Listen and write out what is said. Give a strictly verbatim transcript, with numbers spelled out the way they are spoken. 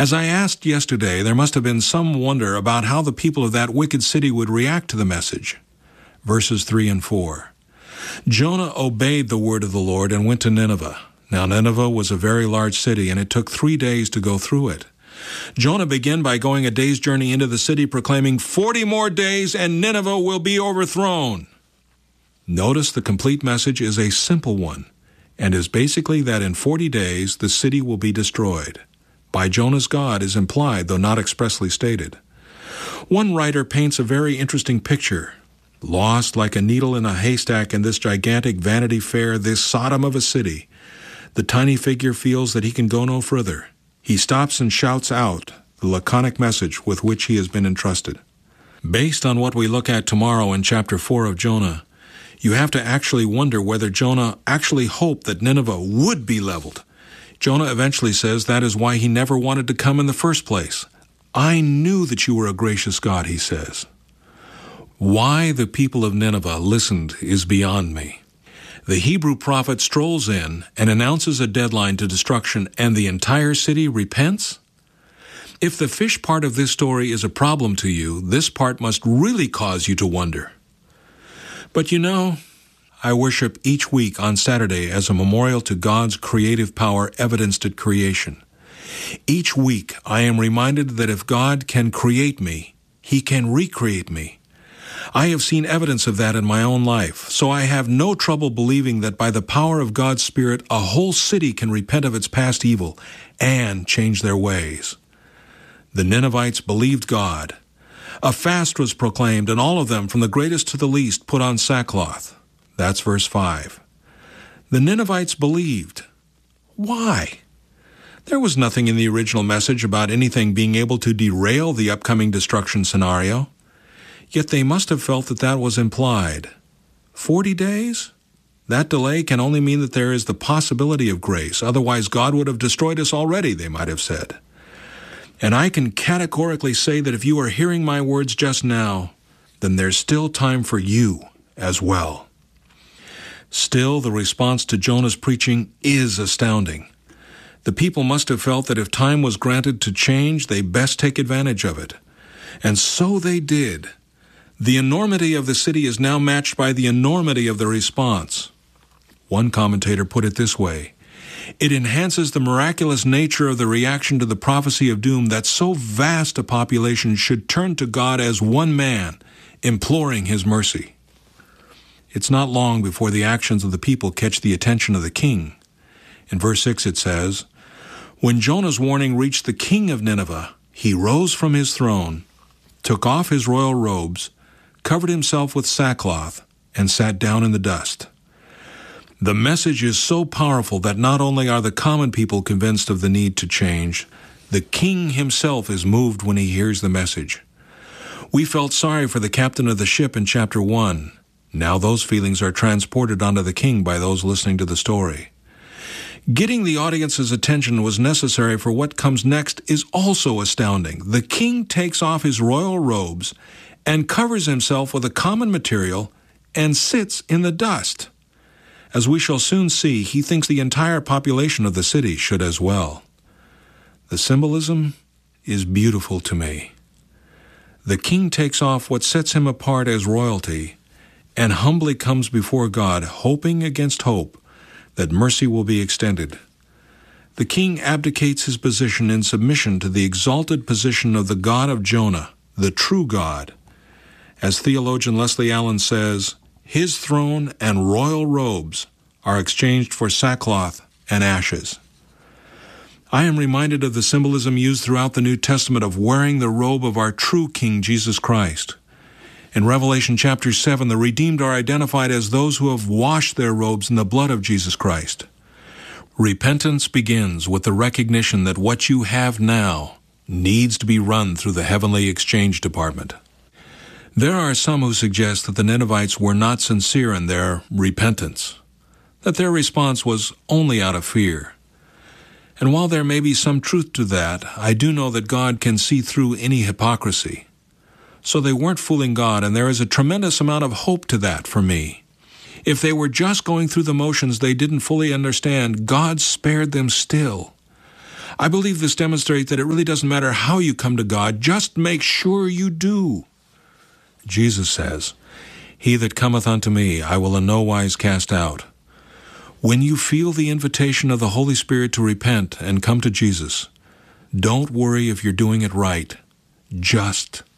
As I asked yesterday, there must have been some wonder about how the people of that wicked city would react to the message. Verses three and four. Jonah obeyed the word of the Lord and went to Nineveh. Now Nineveh was a very large city, and it took three days to go through it. Jonah began by going a day's journey into the city, proclaiming, forty more days and Nineveh will be overthrown. Notice the complete message is a simple one, and is basically that in forty days the city will be destroyed. By Jonah's God is implied, though not expressly stated. One writer paints a very interesting picture. Lost like a needle in a haystack in this gigantic Vanity Fair, this Sodom of a city, the tiny figure feels that he can go no further. He stops and shouts out the laconic message with which he has been entrusted. Based on what we look at tomorrow in chapter four of Jonah, you have to actually wonder whether Jonah actually hoped that Nineveh would be leveled. Jonah eventually says that is why he never wanted to come in the first place. I knew that you were a gracious God, he says. Why the people of Nineveh listened is beyond me. The Hebrew prophet strolls in and announces a deadline to destruction, and the entire city repents? If the fish part of this story is a problem to you, this part must really cause you to wonder. But you know, I worship each week on Saturday as a memorial to God's creative power evidenced at creation. Each week I am reminded that if God can create me, He can recreate me. I have seen evidence of that in my own life, so I have no trouble believing that by the power of God's Spirit, a whole city can repent of its past evil and change their ways. The Ninevites believed God. A fast was proclaimed, and all of them, from the greatest to the least, put on sackcloth. That's verse five. The Ninevites believed. Why? There was nothing in the original message about anything being able to derail the upcoming destruction scenario. Yet they must have felt that that was implied. Forty days? That delay can only mean that there is the possibility of grace. Otherwise, God would have destroyed us already, they might have said. And I can categorically say that if you are hearing my words just now, then there's still time for you as well. Still, the response to Jonah's preaching is astounding. The people must have felt that if time was granted to change, they best take advantage of it. And so they did. The enormity of the city is now matched by the enormity of the response. One commentator put it this way: it enhances the miraculous nature of the reaction to the prophecy of doom that so vast a population should turn to God as one man, imploring His mercy. It's not long before the actions of the people catch the attention of the king. In verse six it says, when Jonah's warning reached the king of Nineveh, he rose from his throne, took off his royal robes, covered himself with sackcloth, and sat down in the dust. The message is so powerful that not only are the common people convinced of the need to change, the king himself is moved when he hears the message. We felt sorry for the captain of the ship in chapter one. Now those feelings are transported onto the king by those listening to the story. Getting the audience's attention was necessary for what comes next is also astounding. The king takes off his royal robes and covers himself with a common material and sits in the dust. As we shall soon see, he thinks the entire population of the city should as well. The symbolism is beautiful to me. The king takes off what sets him apart as royalty and humbly comes before God, hoping against hope that mercy will be extended. The king abdicates his position in submission to the exalted position of the God of Jonah, the true God. As theologian Leslie Allen says, his throne and royal robes are exchanged for sackcloth and ashes. I am reminded of the symbolism used throughout the New Testament of wearing the robe of our true King Jesus Christ. In Revelation chapter seven, the redeemed are identified as those who have washed their robes in the blood of Jesus Christ. Repentance begins with the recognition that what you have now needs to be run through the heavenly exchange department. There are some who suggest that the Ninevites were not sincere in their repentance, that their response was only out of fear. And while there may be some truth to that, I do know that God can see through any hypocrisy. So they weren't fooling God, and there is a tremendous amount of hope to that for me. If they were just going through the motions they didn't fully understand, God spared them still. I believe this demonstrates that it really doesn't matter how you come to God, just make sure you do. Jesus says, "He that cometh unto me, I will in no wise cast out." When you feel the invitation of the Holy Spirit to repent and come to Jesus, don't worry if you're doing it right. Just